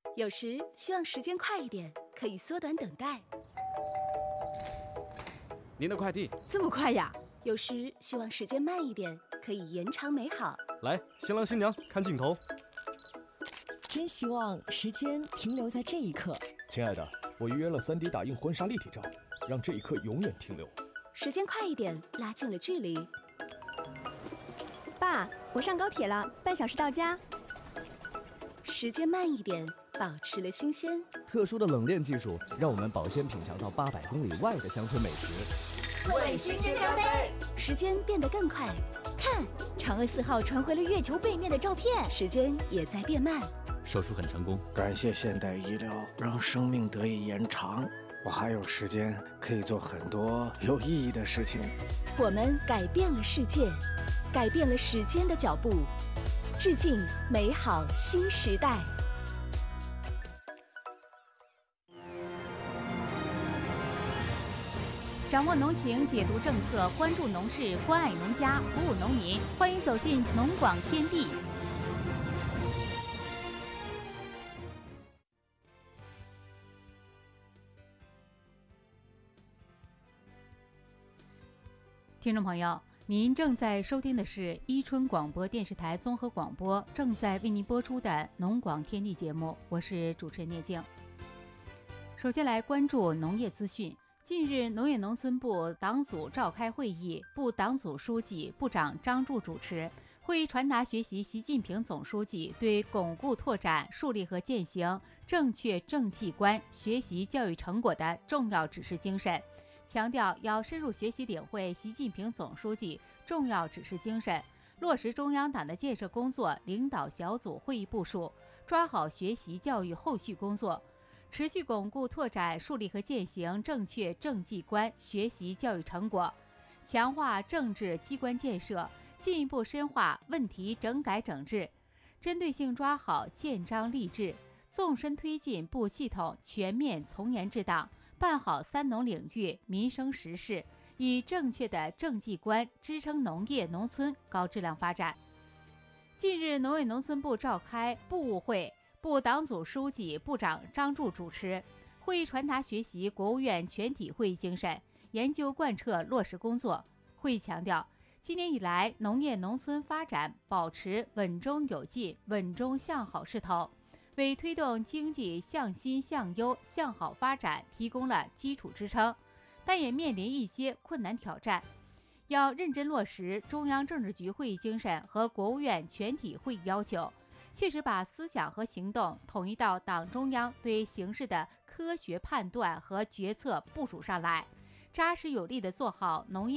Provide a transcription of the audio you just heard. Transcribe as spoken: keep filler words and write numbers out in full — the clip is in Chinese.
有时希望时间快一点，可以缩短等待。 您的快递这么快呀？ 有时希望时间慢一点，可以延长美好。 来，新郎新娘看镜头。 真希望时间停留在这一刻。 亲爱的，我预约了 三 D 打印婚纱立体照，让这一刻永远停留。 时间快一点，拉近了距离。 爸，我上高铁了，半小时到家。 时间慢一点，保持了新鲜。 特殊的冷链技术让我们保鲜品尝到八百公里外的乡村美食。 为新鲜干杯！ 时间变得更快。 看，嫦娥四号传回了月球背面的照片。 时间也在变慢。 手术很成功， 感谢现代医疗，让生命得以延长。我还有时间可以做很多有意义的事情。 我们改变了世界，改变了时间的脚步，致敬美好新时代。 掌握农情，解读政策，关注农事，关爱农家，服务农民。欢迎走进农广天地。听众朋友，您正在收听的是伊春广播电视台综合广播正在为您播出的农广天地节目，我是主持人聂静。首先来关注农业资讯。近日，农业农村部党组召开会议，部党组书记、部长张柱主持。会议传达学习习近平总书记对巩固拓展、树立和践行正确政绩观学习教育成果的重要指示精神，强调要深入学习领会习近平总书记重要指示精神，落实中央党的建设工作领导小组会议部署，抓好学习教育后续工作，持续巩固拓展、树立和践行正确政绩观学习教育成果，强化政治机关建设，进一步深化问题整改整治，针对性抓好建章立制，纵深推进部系统全面从严治党，办好三农领域民生实事，以正确的政绩观支撑农业农村高质量发展。近日，农业农村部召开部务会，部党组书记、部长张柱主持。会议传达学习国务院全体会议精神，研究贯彻落实工作。会议强调，今年以来，农业农村发展保持稳中有进、稳中向好势头，为推动经济向新向优向好发展提供了基础支撑，但也面临一些困难挑战。要认真落实中央政治局会议精神和国务院全体会议要求，切实把思想和行动统一到党中央对形势的科学判断和决策部署上来，扎实有力地做好农业